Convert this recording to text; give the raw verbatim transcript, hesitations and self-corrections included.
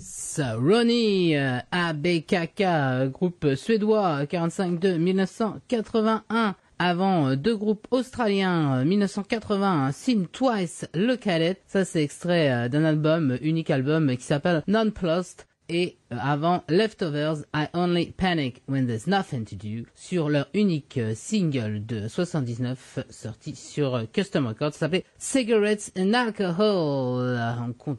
Ronnie, euh, A B K K, euh, groupe suédois, quarante-cinq de mille neuf cent quatre-vingt-un. Avant, euh, deux groupes australiens, euh, mille neuf cent quatre-vingt, Think Twice, Le Cadet. Ça, c'est extrait euh, d'un album, unique album, euh, qui s'appelle Nonplussed. Et euh, avant, Leftovers, I Only Panic When There's Nothing to Do, sur leur unique euh, single de soixante-dix-neuf, sorti sur euh, Custom Records, ça s'appelait Cigarettes and Alcohol. On continue.